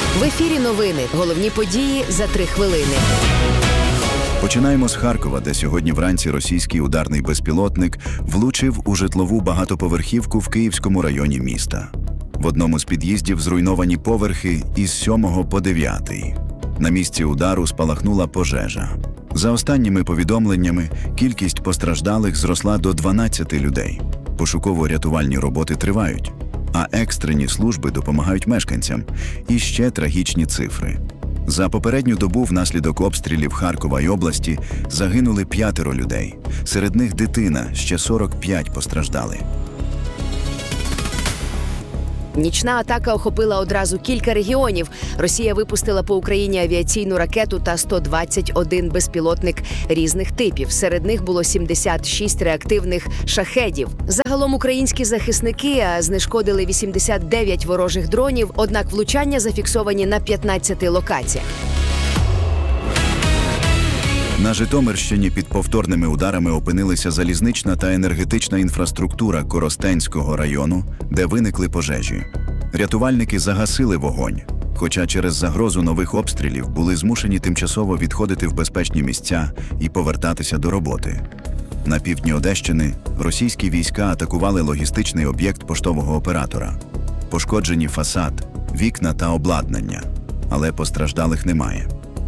В ефірі новини. Головні події за 3 хвилини. Починаємо з Харкова, де сьогодні вранці російський ударний безпілотник влучив у житлову багатоповерхівку в Київському районі міста. В одному з під'їздів зруйновані поверхи із 7 по 9. На місці удару спалахнула пожежа. За останніми повідомленнями, кількість постраждалих зросла до 12 людей. Пошуково-рятувальні роботи тривають, а екстрені служби допомагають мешканцям. І ще трагічні цифри. За попередню добу внаслідок обстрілів Харкова й області загинули 5 людей. Серед них дитина, ще 45 постраждали. Нічна атака охопила одразу кілька регіонів. Росія випустила по Україні авіаційну ракету та 121 безпілотник різних типів. Серед них було 76 реактивних шахедів. Загалом українські захисники знешкодили 89 ворожих дронів, однак влучання зафіксовані на 15 локаціях. На Житомирщині під повторними ударами опинилися залізнична та енергетична інфраструктура Коростенського району, де виникли пожежі. Рятувальники загасили вогонь, хоча через загрозу нових обстрілів були змушені тимчасово відходити в безпечні місця і повертатися до роботи. На півдні Одещини російські війська атакували логістичний об'єкт поштового оператора. Пошкоджені фасад, вікна та обладнання, але постраждалих немає.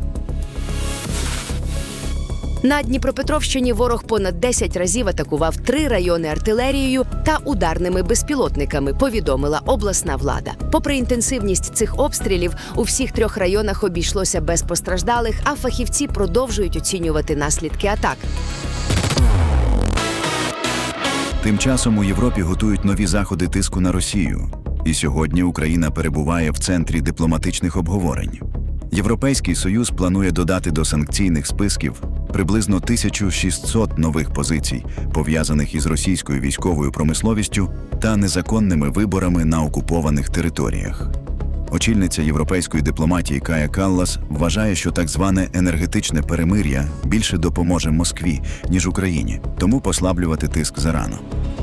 На Дніпропетровщині ворог понад 10 разів атакував 3 райони артилерією та ударними безпілотниками, повідомила обласна влада. Попри інтенсивність цих обстрілів, у всіх 3 районах обійшлося без постраждалих, а фахівці продовжують оцінювати наслідки атак. Тим часом у Європі готують нові заходи тиску на Росію. І сьогодні Україна перебуває в центрі дипломатичних обговорень. Європейський Союз планує додати до санкційних списків приблизно 1600 нових позицій, пов'язаних із російською військовою промисловістю та незаконними виборами на окупованих територіях. Очільниця європейської дипломатії Кая Каллас вважає, що так зване енергетичне перемир'я більше допоможе Москві, ніж Україні, тому послаблювати тиск зарано.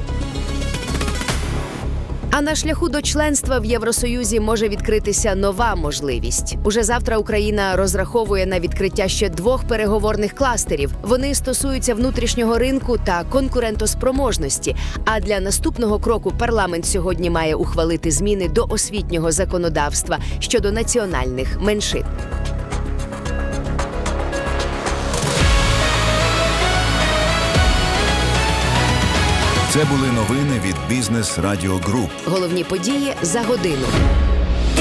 А на шляху до членства в Євросоюзі може відкритися нова можливість. Уже завтра Україна розраховує на відкриття ще 2 переговорних кластерів. Вони стосуються внутрішнього ринку та конкурентоспроможності. А для наступного кроку парламент сьогодні має ухвалити зміни до освітнього законодавства щодо національних меншин. Це були новини від Бізнес Радіо Груп. Головні події за годину.